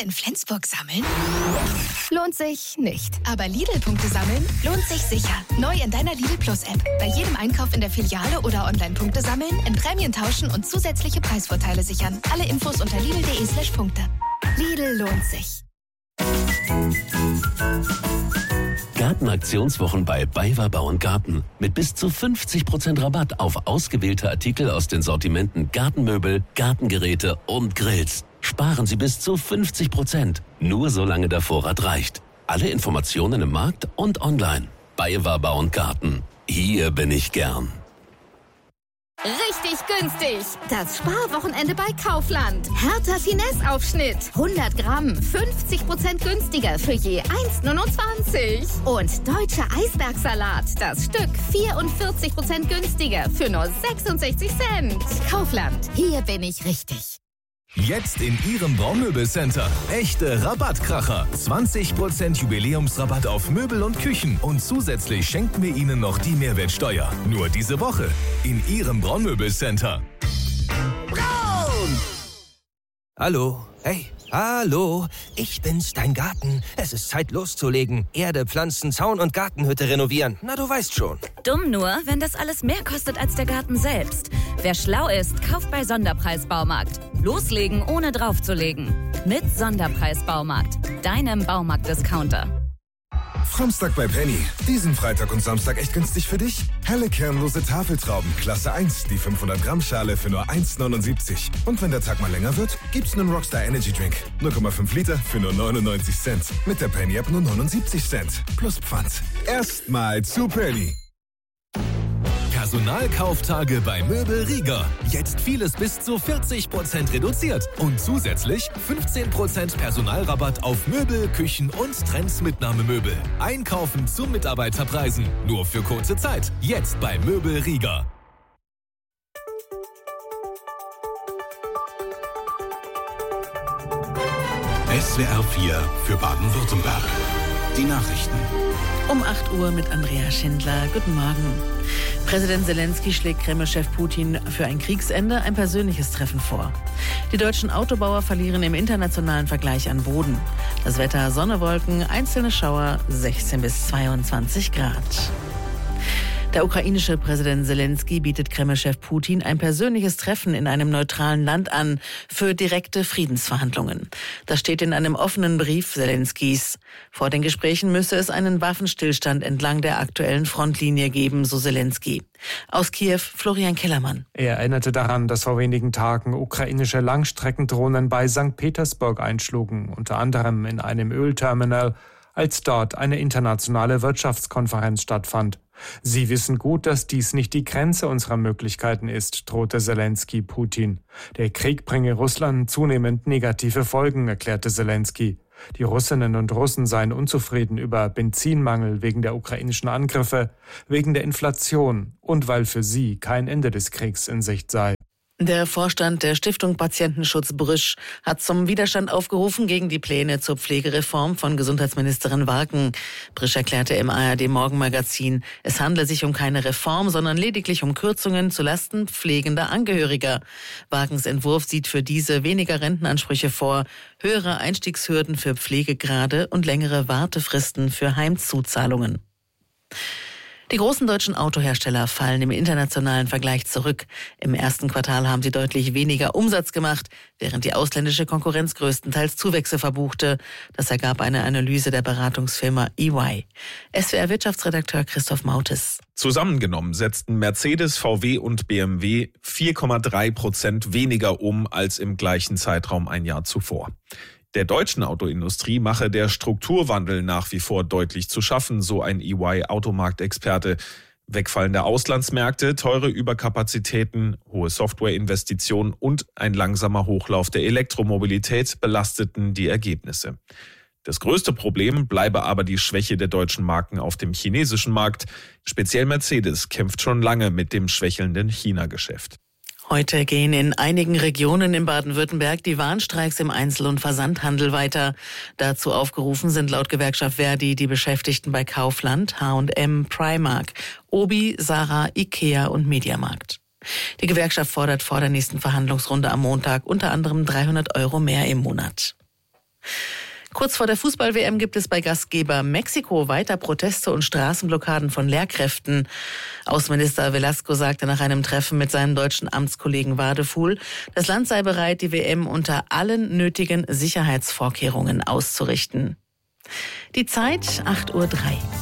in Flensburg sammeln? Lohnt sich nicht. Aber Lidl-Punkte sammeln lohnt sich sicher. Neu in deiner Lidl Plus-App. Bei jedem Einkauf in der Filiale oder Online-Punkte sammeln, in Prämien tauschen und zusätzliche Preisvorteile sichern. Alle Infos unter lidl.de/Punkte. Lidl lohnt sich. Gartenaktionswochen bei BayWa Bau & Garten. Mit bis zu 50% Rabatt auf ausgewählte Artikel aus den Sortimenten Gartenmöbel, Gartengeräte und Grills. Sparen Sie bis zu 50%. Nur solange der Vorrat reicht. Alle Informationen im Markt und online. BayWa Bau & Garten. Hier bin ich gern. Richtig günstig. Das Sparwochenende bei Kaufland. Hertha Finesse-Aufschnitt. 100 Gramm. 50% günstiger für je 1,29. Und deutscher Eisbergsalat. Das Stück 44% günstiger für nur 66 Cent. Kaufland. Hier bin ich richtig. Jetzt in Ihrem Baumöbelcenter. Echte Rabattkracher. 20% Jubiläumsrabatt auf Möbel und Küchen. Und zusätzlich schenken wir Ihnen noch die Mehrwertsteuer. Nur diese Woche in Ihrem Braunmöbelcenter. Braun! Hallo, hey, hallo. Ich bin's, dein Garten. Es ist Zeit loszulegen. Erde, Pflanzen, Zaun und Gartenhütte renovieren. Na, du weißt schon. Dumm nur, wenn das alles mehr kostet als der Garten selbst. Wer schlau ist, kauft bei Sonderpreis-Baumarkt. Loslegen, ohne draufzulegen. Mit Sonderpreis-Baumarkt. Deinem Baumarkt-Discounter. Framstag bei Penny. Diesen Freitag und Samstag echt günstig für dich? Helle kernlose Tafeltrauben, Klasse 1, die 500 Gramm Schale für nur 1,79. Und wenn der Tag mal länger wird, gibt's einen Rockstar Energy Drink. 0,5 Liter für nur 99 Cent. Mit der Penny App nur 79 Cent. Plus Pfand. Erstmal zu Penny. Personalkauftage bei Möbel Rieger. Jetzt vieles bis zu 40% reduziert. Und zusätzlich 15% Personalrabatt auf Möbel, Küchen und Trends-Mitnahmemöbel. Einkaufen zu Mitarbeiterpreisen. Nur für kurze Zeit. Jetzt bei Möbel Rieger. SWR 4 für Baden-Württemberg. Die Nachrichten. Um 8 Uhr mit Andrea Schindler. Guten Morgen. Präsident Zelensky schlägt Kreml-Chef Putin für ein Kriegsende ein persönliches Treffen vor. Die deutschen Autobauer verlieren im internationalen Vergleich an Boden. Das Wetter: Sonne, Wolken, einzelne Schauer, 16 bis 22 Grad. Der ukrainische Präsident Zelensky bietet Kreml-Chef Putin ein persönliches Treffen in einem neutralen Land an für direkte Friedensverhandlungen. Das steht in einem offenen Brief Zelenskys. Vor den Gesprächen müsse es einen Waffenstillstand entlang der aktuellen Frontlinie geben, so Zelensky. Aus Kiew, Florian Kellermann. Er erinnerte daran, dass vor wenigen Tagen ukrainische Langstreckendrohnen bei St. Petersburg einschlugen, unter anderem in einem Ölterminal, als dort eine internationale Wirtschaftskonferenz stattfand. Sie wissen gut, dass dies nicht die Grenze unserer Möglichkeiten ist, drohte Zelensky Putin. Der Krieg bringe Russland zunehmend negative Folgen, erklärte Zelensky. Die Russinnen und Russen seien unzufrieden über Benzinmangel wegen der ukrainischen Angriffe, wegen der Inflation und weil für sie kein Ende des Kriegs in Sicht sei. Der Vorstand der Stiftung Patientenschutz Brüsch hat zum Widerstand aufgerufen gegen die Pläne zur Pflegereform von Gesundheitsministerin Warken. Brüsch erklärte im ARD-Morgenmagazin, es handle sich um keine Reform, sondern lediglich um Kürzungen zulasten pflegender Angehöriger. Warkens Entwurf sieht für diese weniger Rentenansprüche vor, höhere Einstiegshürden für Pflegegrade und längere Wartefristen für Heimzuzahlungen. Die großen deutschen Autohersteller fallen im internationalen Vergleich zurück. Im ersten Quartal haben sie deutlich weniger Umsatz gemacht, während die ausländische Konkurrenz größtenteils Zuwächse verbuchte. Das ergab eine Analyse der Beratungsfirma EY. SWR-Wirtschaftsredakteur Christoph Mautes. Zusammengenommen setzten Mercedes, VW und BMW 4,3% weniger um als im gleichen Zeitraum ein Jahr zuvor. Der deutschen Autoindustrie mache der Strukturwandel nach wie vor deutlich zu schaffen, so ein EY-Automarktexperte. Wegfallende Auslandsmärkte, teure Überkapazitäten, hohe Softwareinvestitionen und ein langsamer Hochlauf der Elektromobilität belasteten die Ergebnisse. Das größte Problem bleibe aber die Schwäche der deutschen Marken auf dem chinesischen Markt. Speziell Mercedes kämpft schon lange mit dem schwächelnden China-Geschäft. Heute gehen in einigen Regionen in Baden-Württemberg die Warnstreiks im Einzel- und Versandhandel weiter. Dazu aufgerufen sind laut Gewerkschaft Verdi die Beschäftigten bei Kaufland, H&M, Primark, Obi, Zara, Ikea und Mediamarkt. Die Gewerkschaft fordert vor der nächsten Verhandlungsrunde am Montag unter anderem 300 € mehr im Monat. Kurz vor der Fußball-WM gibt es bei Gastgeber Mexiko weiter Proteste und Straßenblockaden von Lehrkräften. Außenminister Velasco sagte nach einem Treffen mit seinem deutschen Amtskollegen Wadefuhl, das Land sei bereit, die WM unter allen nötigen Sicherheitsvorkehrungen auszurichten. Die Zeit 8:03 Uhr.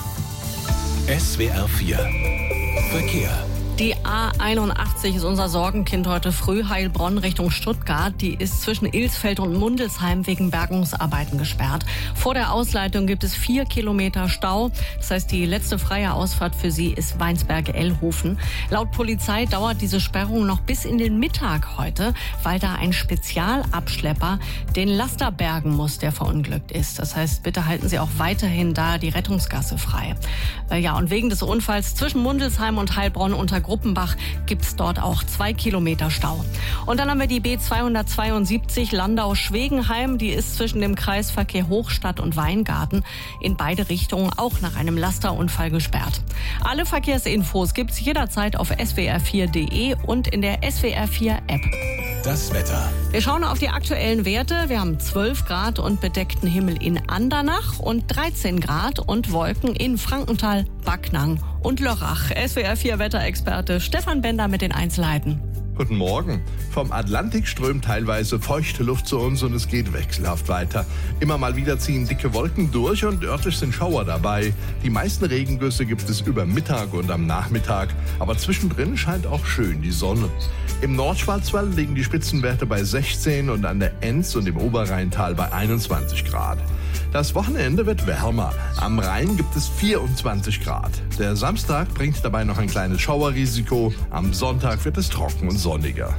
SWR 4 Verkehr. Die A81 ist unser Sorgenkind heute früh, Heilbronn Richtung Stuttgart. Die ist zwischen Ilsfeld und Mundelsheim wegen Bergungsarbeiten gesperrt. Vor der Ausleitung gibt es 4 Kilometer Stau. Das heißt, die letzte freie Ausfahrt für sie ist Weinsberg-Ellhofen. Laut Polizei dauert diese Sperrung noch bis in den Mittag heute, weil da ein Spezialabschlepper den Laster bergen muss, der verunglückt ist. Das heißt, bitte halten Sie auch weiterhin da die Rettungsgasse frei. Ja, und wegen des Unfalls zwischen Mundelsheim und Heilbronn unter Gruppenbach gibt es dort auch 2 Kilometer Stau. Und dann haben wir die B272 Landau-Schwegenheim. Die ist zwischen dem Kreisverkehr Hochstadt und Weingarten in beide Richtungen auch nach einem Lasterunfall gesperrt. Alle Verkehrsinfos gibt es jederzeit auf swr4.de und in der SWR4-App. Das Wetter. Wir schauen auf die aktuellen Werte. Wir haben 12 Grad und bedeckten Himmel in Andernach und 13 Grad und Wolken in Frankenthal, Backnang und Lörrach. SWR4-Wetterexperte Stefan Bender mit den Einzelheiten. Guten Morgen. Vom Atlantik strömt teilweise feuchte Luft zu uns und es geht wechselhaft weiter. Immer mal wieder ziehen dicke Wolken durch und örtlich sind Schauer dabei. Die meisten Regengüsse gibt es über Mittag und am Nachmittag, aber zwischendrin scheint auch schön die Sonne. Im Nordschwarzwald liegen die Spitzenwerte bei 16 und an der Enz und im Oberrheintal bei 21 Grad. Das Wochenende wird wärmer. Am Rhein gibt es 24 Grad. Der Samstag bringt dabei noch ein kleines Schauerrisiko. Am Sonntag wird es trocken und sonniger.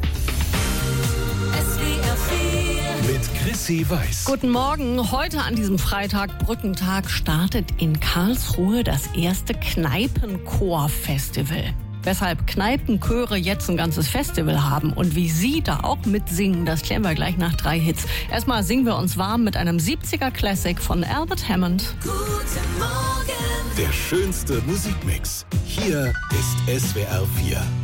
Mit Chrissy Weiß. Guten Morgen. Heute an diesem Freitag, Brückentag, startet in Karlsruhe das erste Kneipenchor-Festival. Weshalb Kneipenchöre jetzt ein ganzes Festival haben und wie Sie da auch mitsingen, das klären wir gleich nach 3 Hits. Erstmal singen wir uns warm mit einem 70er Classic von Albert Hammond. Guten Morgen. Der schönste Musikmix. Hier ist SWR 4.